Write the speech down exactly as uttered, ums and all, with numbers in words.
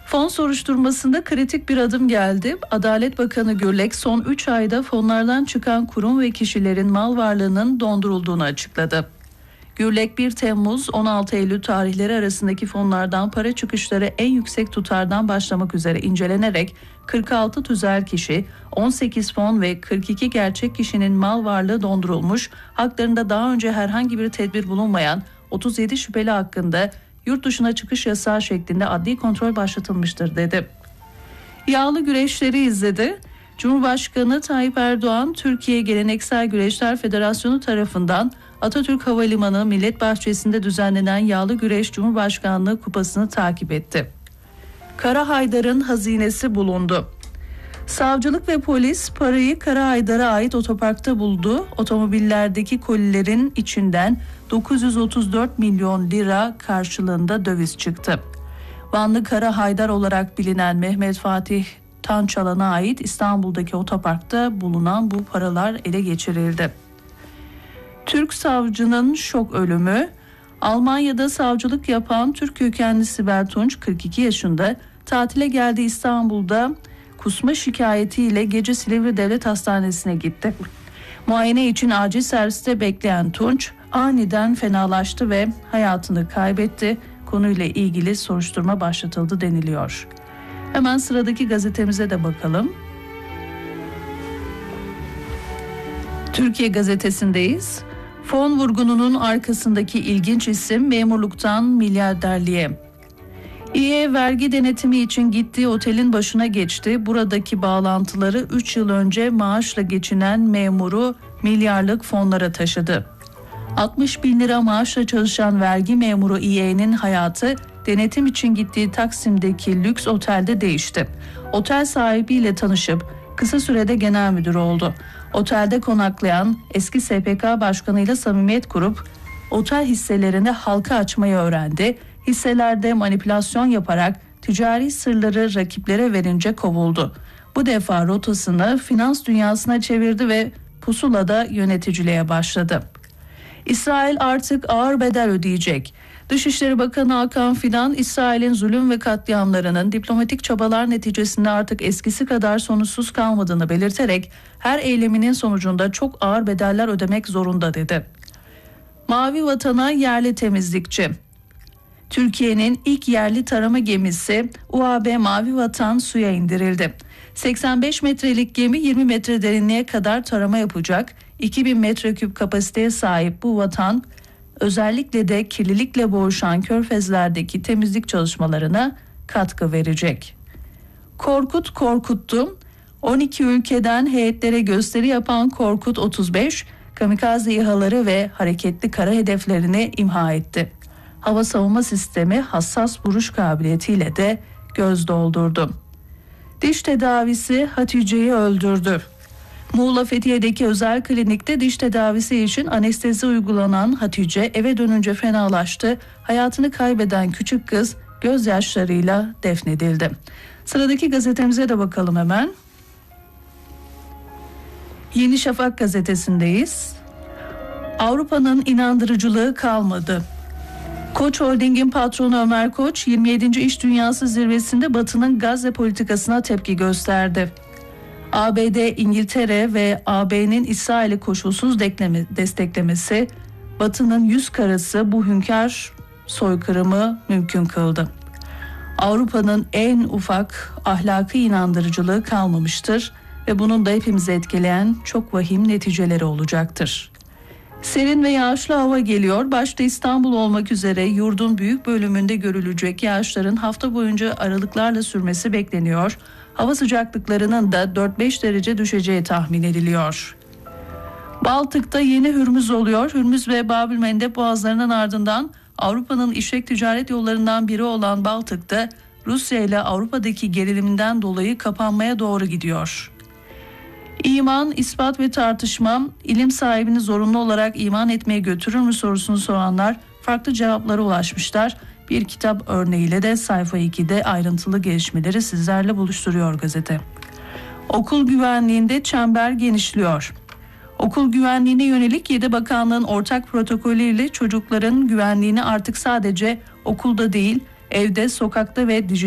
Fon soruşturmasında kritik bir adım geldi. Adalet Bakanı Gürlek son üç ayda fonlardan çıkan kurum ve kişilerin mal varlığının dondurulduğunu açıkladı. Gürlek bir Temmuz on altı Eylül tarihleri arasındaki fonlardan para çıkışları en yüksek tutardan başlamak üzere incelenerek kırk altı tüzel kişi, on sekiz fon ve kırk iki gerçek kişinin mal varlığı dondurulmuş, haklarında daha önce herhangi bir tedbir bulunmayan otuz yedi şüpheli hakkında yurt dışına çıkış yasağı şeklinde adli kontrol başlatılmıştır dedi. Yağlı güreşleri izledi. Cumhurbaşkanı Tayyip Erdoğan, Türkiye Geleneksel Güreşler Federasyonu tarafından Atatürk Havalimanı Millet Bahçesi'nde düzenlenen Yağlı Güreş Cumhurbaşkanlığı Kupası'nı takip etti. Kara Haydar'ın hazinesi bulundu. Savcılık ve polis parayı Kara Haydar'a ait otoparkta buldu. Otomobillerdeki kolilerin içinden dokuz yüz otuz dört milyon lira karşılığında döviz çıktı. Vanlı Kara Haydar olarak bilinen Mehmet Fatih Tançalan'a ait İstanbul'daki otoparkta bulunan bu paralar ele geçirildi. Türk savcının şok ölümü. Almanya'da savcılık yapan Türk kökenli Sibel Tunç kırk iki yaşında tatile geldi. İstanbul'da kusma şikayetiyle gece Silivri Devlet Hastanesi'ne gitti. Muayene için acil serviste bekleyen Tunç aniden fenalaştı ve hayatını kaybetti. Konuyla ilgili soruşturma başlatıldı deniliyor. Hemen sıradaki gazetemize de bakalım. Türkiye Gazetesi'ndeyiz. Fon vurgununun arkasındaki ilginç isim memurluktan milyarderliğe. İE vergi denetimi için gittiği otelin başına geçti. Buradaki bağlantıları üç yıl önce maaşla geçinen memuru milyarlık fonlara taşıdı. altmış bin lira maaşla çalışan vergi memuru İE'nin hayatı denetim için gittiği Taksim'deki lüks otelde değişti. Otel sahibiyle tanışıp kısa sürede genel müdür oldu. Otelde konaklayan eski S P K başkanıyla samimiyet kurup otel hisselerini halka açmayı öğrendi. Hisselerde manipülasyon yaparak ticari sırları rakiplere verince kovuldu. Bu defa rotasını finans dünyasına çevirdi ve pusulada yöneticiliğe başladı. İsrail artık ağır bedel ödeyecek. Dışişleri Bakanı Hakan Fidan, İsrail'in zulüm ve katliamlarının diplomatik çabalar neticesinde artık eskisi kadar sonuçsuz kalmadığını belirterek her eyleminin sonucunda çok ağır bedeller ödemek zorunda dedi. Mavi Vatan'a yerli temizlikçi. Türkiye'nin ilk yerli tarama gemisi U A B Mavi Vatan suya indirildi. seksen beş metrelik gemi yirmi metre derinliğe kadar tarama yapacak. iki bin metreküp kapasiteye sahip bu vatan özellikle de kirlilikle boğuşan körfezlerdeki temizlik çalışmalarına katkı verecek. Korkut korkuttu. on iki ülkeden heyetlere gösteri yapan Korkut otuz beş, kamikaze İHA'ları ve hareketli kara hedeflerini imha etti. Hava savunma sistemi hassas vuruş kabiliyetiyle de göz doldurdu. Diş tedavisi Hatice'yi öldürdü. Muğla Fethiye'deki özel klinikte diş tedavisi için anestezi uygulanan Hatice eve dönünce fenalaştı. Hayatını kaybeden küçük kız gözyaşlarıyla defnedildi. Sıradaki gazetemize de bakalım hemen. Yeni Şafak gazetesindeyiz. Avrupa'nın inandırıcılığı kalmadı. Koç Holding'in patronu Ömer Koç yirmi yedinci İş Dünyası Zirvesi'nde Batı'nın Gazze politikasına tepki gösterdi. A B D, İngiltere ve A B'nin İsrail'i koşulsuz desteklemesi Batı'nın yüz karası bu hünkâr soykırımı mümkün kıldı. Avrupa'nın en ufak ahlaki inandırıcılığı kalmamıştır ve bunun da hepimizi etkileyen çok vahim neticeleri olacaktır. Serin ve yağışlı hava geliyor. Başta İstanbul olmak üzere yurdun büyük bölümünde görülecek yağışların hafta boyunca aralıklarla sürmesi bekleniyor. Hava sıcaklıklarının da dört beş derece düşeceği tahmin ediliyor. Baltık'ta yeni Hürmüz oluyor. Hürmüz ve Bab-ül-Mandeb boğazlarının ardından Avrupa'nın işlek ticaret yollarından biri olan Baltık'ta Rusya ile Avrupa'daki geriliminden dolayı kapanmaya doğru gidiyor. İman, ispat ve tartışma, ilim sahibini zorunlu olarak iman etmeye götürür mü sorusunu soranlar farklı cevaplara ulaşmışlar. Bir kitap örneğiyle de sayfa ikide ayrıntılı gelişmeleri sizlerle buluşturuyor gazete. Okul güvenliğinde çember genişliyor. Okul güvenliğine yönelik yedi bakanlığın ortak protokolüyle çocukların güvenliğini artık sadece okulda değil, evde, sokakta ve dijital